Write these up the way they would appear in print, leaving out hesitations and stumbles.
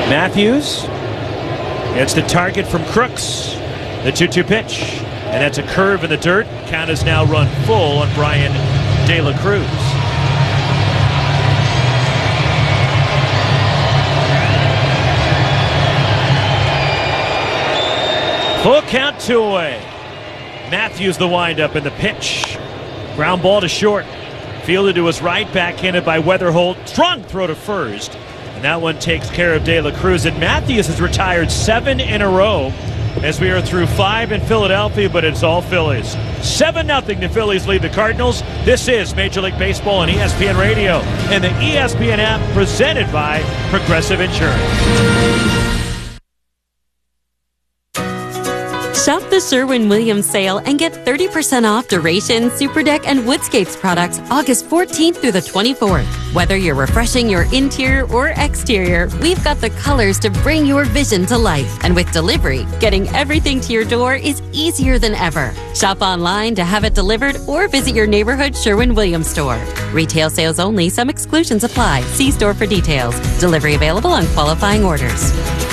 Matthews gets the target from Crooks. The 2-2 pitch. And that's a curve in the dirt. Count is now run full on Bryan De La Cruz. Full count, 2 away. Matthews the windup and the pitch. Ground ball to short. Fielded to his right, backhanded by Weatherholt. Strong throw to first. And that one takes care of De La Cruz. And Matthews has retired 7 in a row as we are through 5 in Philadelphia, but it's all Phillies. 7-0, the Phillies lead the Cardinals. This is Major League Baseball on ESPN Radio and the ESPN app, presented by Progressive Insurance. Shop the Sherwin-Williams sale and get 30% off Duration, Superdeck, and Woodscapes products August 14th through the 24th. Whether you're refreshing your interior or exterior, we've got the colors to bring your vision to life. And with delivery, getting everything to your door is easier than ever. Shop online to have it delivered or visit your neighborhood Sherwin-Williams store. Retail sales only. Some exclusions apply. See store for details. Delivery available on qualifying orders.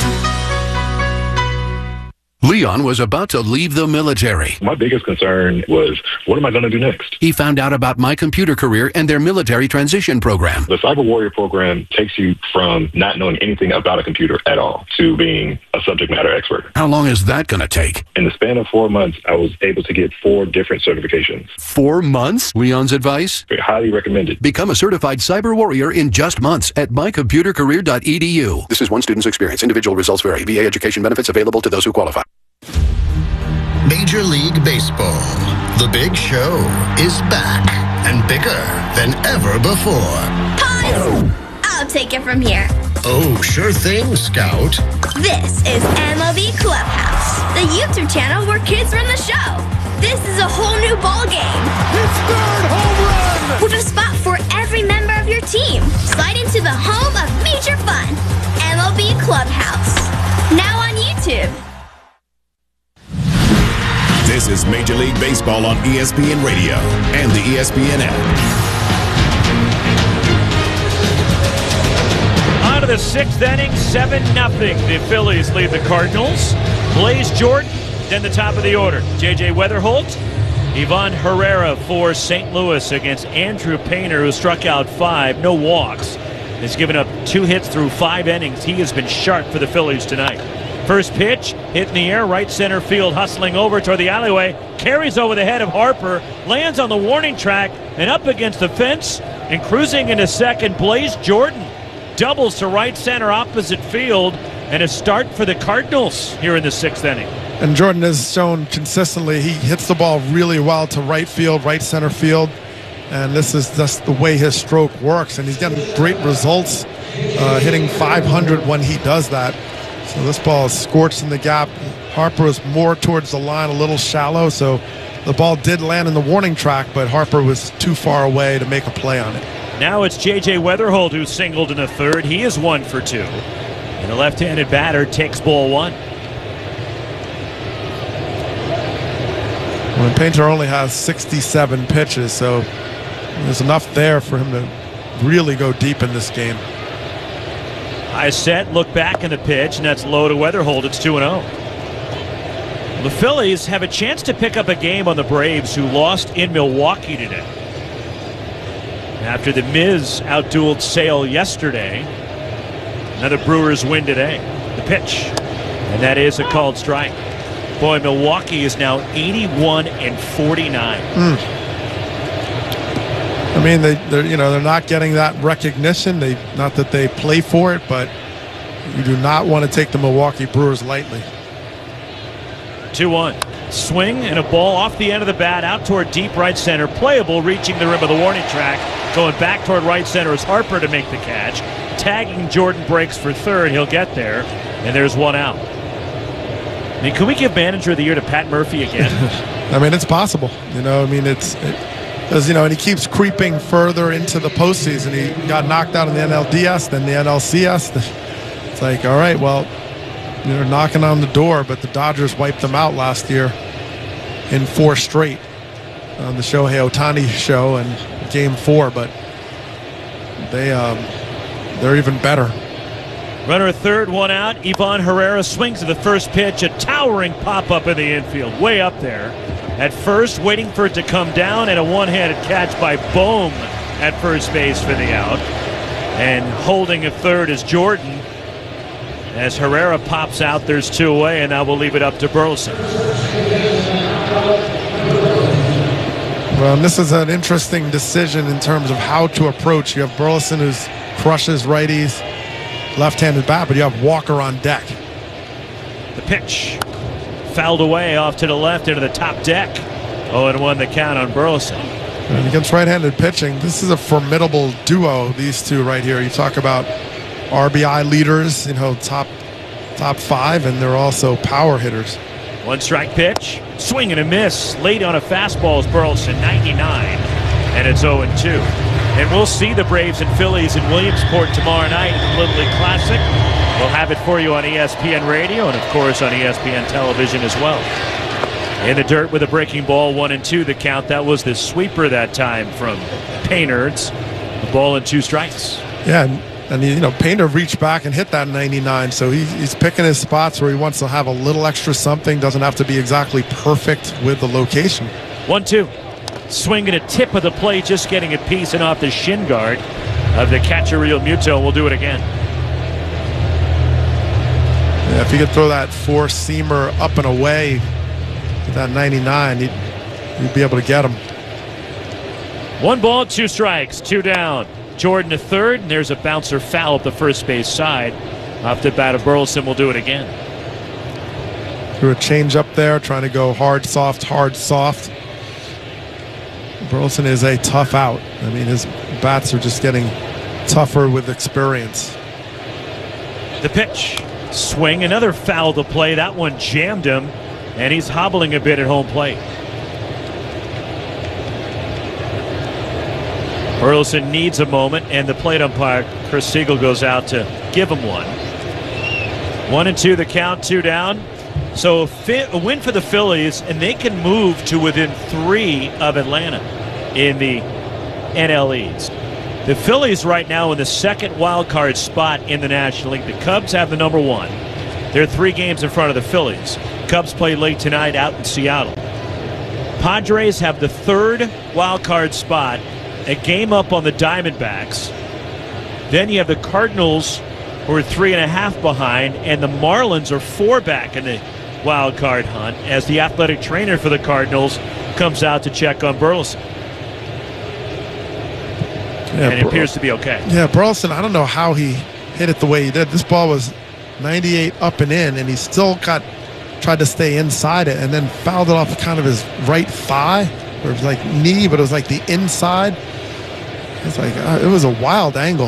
Leon was about to leave the military. My biggest concern was, what am I going to do next? He found out about My Computer Career and their military transition program. The Cyber Warrior program takes you from not knowing anything about a computer at all to being a subject matter expert. How long is that going to take? In the span of 4 months, I was able to get 4 different certifications. 4 months? Leon's advice? Highly recommended. Become a certified cyber warrior in just months at mycomputercareer.edu. This is one student's experience. Individual results vary. VA education benefits available to those who qualify. Major League Baseball. The Big Show is back and bigger than ever before. Pause! I'll take it from here. Oh, sure thing, Scout. This is MLB Clubhouse, the YouTube channel where kids run the show. This is a whole new ball game. His 3rd home run! With a spot for every member of your team. Slide into the home of major fun. MLB Clubhouse. Now on YouTube. This is Major League Baseball on ESPN Radio and the ESPN app. On to the 6th inning, 7-0. The Phillies lead the Cardinals. Blaze Jordan, then the top of the order. J.J. Weatherholt, Ivan Herrera for St. Louis against Andrew Painter, who struck out 5, no walks. Has given up 2 hits through 5 innings. He has been sharp for the Phillies tonight. First pitch, hit in the air, right center field, hustling over toward the alleyway, carries over the head of Harper, lands on the warning track and up against the fence, and cruising into second, Blaze Jordan doubles to right center opposite field, and a start for the Cardinals here in the 6th inning. And Jordan has shown consistently he hits the ball really well to right field, right center field, and this is just the way his stroke works, and he's getting great results, hitting 500 when he does that. So this ball is scorched in the gap. Harper is more towards the line, a little shallow, so the ball did land in the warning track, but Harper was too far away to make a play on it. Now it's J.J. Weatherholt who singled in the 3rd. He is 1 for 2. And the left-handed batter takes ball 1. Well, Painter only has 67 pitches, so there's enough there for him to really go deep in this game. High set, look back in the pitch, and that's low to Weatherholt. It's 2-0. The Phillies have a chance to pick up a game on the Braves, who lost in Milwaukee today. After the Miz outdueled Sale yesterday, another Brewers win today. The pitch, and that is a called strike. Boy, Milwaukee is now 81-49. I mean, they're not getting that recognition. Not that they play for it, but you do not want to take the Milwaukee Brewers lightly. 2-1. Swing and a ball off the end of the bat out toward deep right center. Playable, reaching the rim of the warning track. Going back toward right center is Harper to make the catch. Tagging Jordan breaks for 3rd. He'll get there, and there's 1 out. I mean, can we give Manager of the Year to Pat Murphy again? I mean, it's possible. Because, and he keeps creeping further into the postseason. He got knocked out in the NLDS, then the NLCS. It's like, all right, well, they're knocking on the door, but the Dodgers wiped them out last year in 4 straight on the Shohei Ohtani show in Game 4, but they're even better. Runner at third, one out. Ivan Herrera swings to the first pitch. A towering pop-up in the infield, way up there. At first, waiting for it to come down, and a one-handed catch by Bohm at first base for the out. And holding at third is Jordan. As Herrera pops out, there's two away, and now we'll leave it up to Burleson. Well, this is an interesting decision in terms of how to approach. You have Burleson, who crushes righties, left-handed bat, but you have Walker on deck. The pitch fouled away off to the left into the top deck. 0-1 the count on Burleson. And against right-handed pitching, this is a formidable duo, these two right here. You talk about RBI leaders, top 5, and they're also power hitters. One strike pitch, swing and a miss. Late on a fastball is Burleson, 99, and it's 0-2. And we'll see the Braves and Phillies in Williamsport tomorrow night in the Little League Classic. We'll have it for you on ESPN Radio and, of course, on ESPN Television as well. In the dirt with a breaking ball, 1-2 the count. That was the sweeper that time from Painter. It's a ball and 2 strikes. Yeah, and Painter reached back and hit that 99, so he's picking his spots where he wants to have a little extra something. Doesn't have to be exactly perfect with the location. 1-2. Swing at a tip of the plate, just getting a piece and off the shin guard of the catcher, Real Muto. We'll do it again. Yeah, if you could throw that four-seamer up and away with that 99, you'd be able to get him. 1 ball, 2 strikes, 2 down. Jordan to third, and there's a bouncer foul up the first base side. Off the bat of Burleson, we'll do it again. Threw a change up there, trying to go hard, soft, hard, soft. Burleson is a tough out. I mean, his bats are just getting tougher with experience. The pitch. Swing, another foul to play. That one jammed him, and he's hobbling a bit at home plate. Burleson needs a moment, and the plate umpire, Chris Siegel, goes out to give him one. 1-2 the count, 2 down. So a win for the Phillies, and they can move to within 3 of Atlanta in the NL East. The Phillies right now in the second wild card spot in the National League. The Cubs have the number 1. They're 3 games in front of the Phillies. Cubs play late tonight out in Seattle. Padres have the 3rd wild card spot, a game up on the Diamondbacks. Then you have the Cardinals, who are 3.5 behind, and the Marlins are 4 back in the wild card hunt as the athletic trainer for the Cardinals comes out to check on Burleson. Yeah, and it appears to be okay. Yeah, Burleson, I don't know how he hit it the way he did. This ball was 98 up and in, and he still tried to stay inside it and then fouled it off kind of his right thigh, or it was like knee, but it was like the inside. It's like it was a wild angle.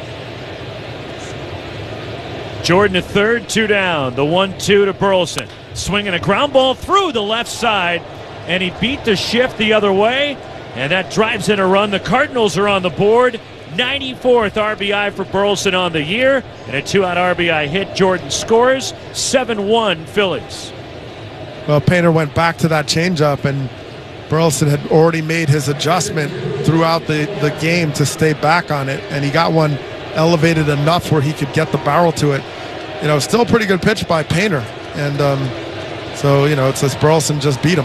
Jordan at third, 2 down. The 1-2 to Burleson. Swinging a ground ball through the left side, and he beat the shift the other way, and that drives in a run. The Cardinals are on the board. 94th RBI for Burleson on the year, and a 2-out RBI hit. Jordan scores. 7-1 Phillies. Well, Painter went back to that changeup, and Burleson had already made his adjustment throughout the game to stay back on it, and he got one elevated enough where he could get the barrel to it. Still a pretty good pitch by Painter, and so it says Burleson just beat him.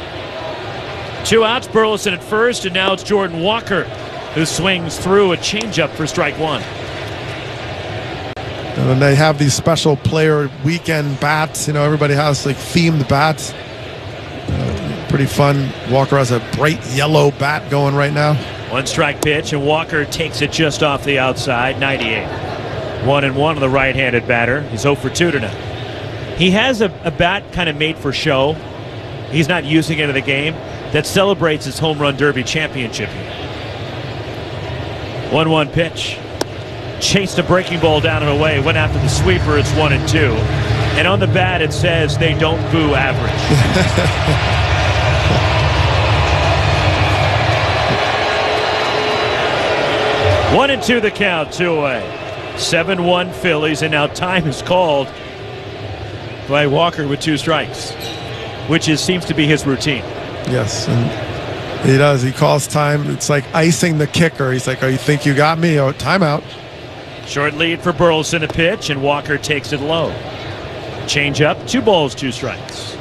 2 outs, Burleson at first, and now it's Jordan Walker who swings through a changeup for strike 1. And then they have these special player weekend bats. Everybody has themed bats. Pretty fun. Walker has a bright yellow bat going right now. 1 strike pitch, and Walker takes it just off the outside, 98. 1-1 on the right-handed batter. He's 0 for 2 tonight. He has a bat kind of made for show. He's not using it in the game. That celebrates his home run derby championship here. 1-1 pitch. Chased a breaking ball down and away. Went after the sweeper. It's 1-2. And on the bat it says they don't boo average. 1-2 the count, 2 away. 7-1 Phillies, and now time is called by Walker with 2 strikes, which seems to be his routine. Yes, and he does. He calls time. It's like icing the kicker. He's like, "Oh, you think you got me? Oh, timeout." Short lead for Burleson to pitch, and Walker takes it low. Change up, 2 balls, 2 strikes.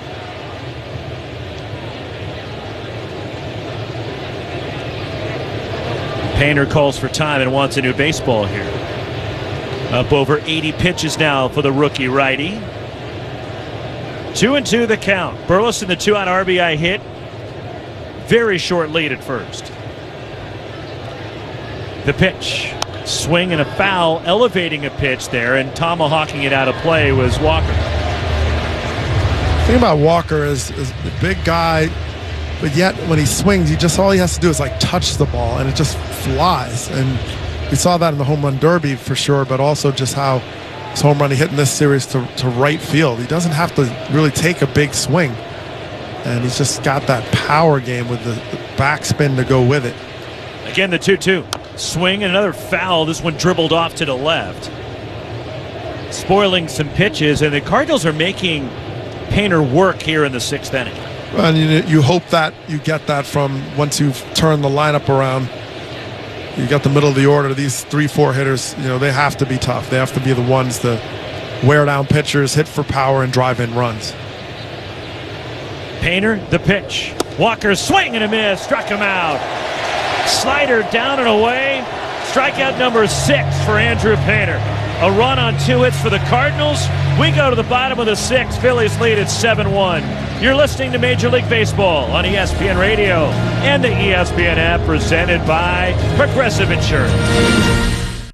Painter calls for time and wants a new baseball here. Up over 80 pitches now for the rookie righty. 2-2 the count. Burleson, the 2-out RBI hit. Very short lead at first. The pitch. Swing and a foul, elevating a pitch there, and tomahawking it out of play was Walker. The thing about Walker is the big guy, but yet when he swings, all he has to do is like touch the ball, and it just flies. And we saw that in the home run derby for sure, but also just how his home run he hit in this series to right field. He doesn't have to really take a big swing, and he's just got that power game with the backspin to go with it. Again, the 2-2. Swing and another foul. This one dribbled off to the left. Spoiling some pitches, and the Cardinals are making Painter work here in the 6th inning. And you hope that you get that from once you've turned the lineup around. You got the middle of the order. These 3-4 hitters, they have to be tough. They have to be the ones to wear down pitchers, hit for power, and drive in runs. Painter, the pitch. Walker swing and a miss, struck him out. Slider down and away. Strikeout number 6 for Andrew Painter. A run on 2 hits for the Cardinals. We go to the bottom of the 6th. Phillies lead at 7-1. You're listening to Major League Baseball on ESPN Radio and the ESPN app, presented by Progressive Insurance.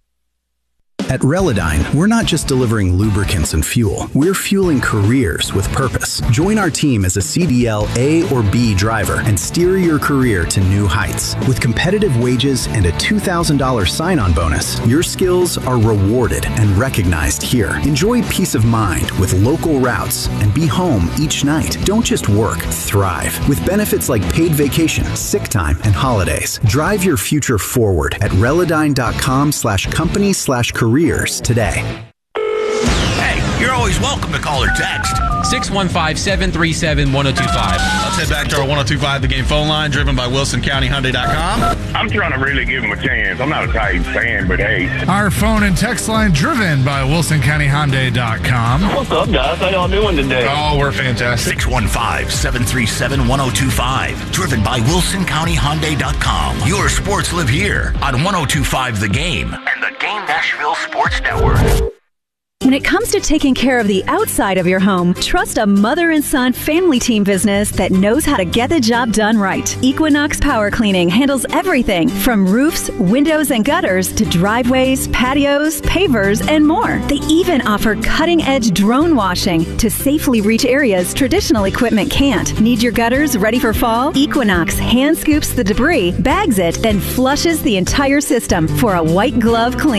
At Relodyne, we're not just delivering lubricants and fuel. We're fueling careers with purpose. Join our team as a CDL A or B driver and steer your career to new heights. With competitive wages and a $2,000 sign-on bonus, your skills are rewarded and recognized here. Enjoy peace of mind with local routes and be home each night. Don't just work, thrive. With benefits like paid vacation, sick time, and holidays. Drive your future forward at Relodyne.com/company/careers today. Hey, you're always welcome to call or text. 615-737-1025. Let's head back to our 1025 The Game phone line, driven by WilsonCountyHyundai.com. I'm trying to really give him a chance. I'm not a Titans fan, but hey. Our phone and text line, driven by WilsonCountyHyundai.com. What's up, guys? How y'all doing today? Oh, we're fantastic. 615-737-1025. Driven by WilsonCountyHyundai.com. Your sports live here on 1025 The Game and the Game Nashville Sports Network. When it comes to taking care of the outside of your home, trust a mother and son family team business that knows how to get the job done right. Equinox Power Cleaning handles everything from roofs, windows, and gutters to driveways, patios, pavers, and more. They even offer cutting-edge drone washing to safely reach areas traditional equipment can't. Need your gutters ready for fall? Equinox hand scoops the debris, bags it, then flushes the entire system for a white glove clean.